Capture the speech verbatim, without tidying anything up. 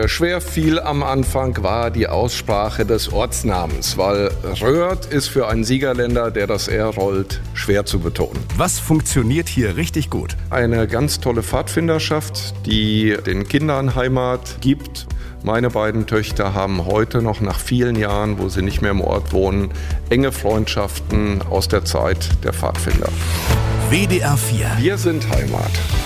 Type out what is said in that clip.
Schwer fiel am Anfang war die Aussprache des Ortsnamens, weil Röhrd ist für einen Siegerländer, der das R rollt, schwer zu betonen. Was funktioniert hier richtig gut? Eine ganz tolle Pfadfinderschaft, die den Kindern Heimat gibt. Meine beiden Töchter haben heute noch nach vielen Jahren, wo sie nicht mehr im Ort wohnen, enge Freundschaften aus der Zeit der Pfadfinder. W D R vier. Wir sind Heimat.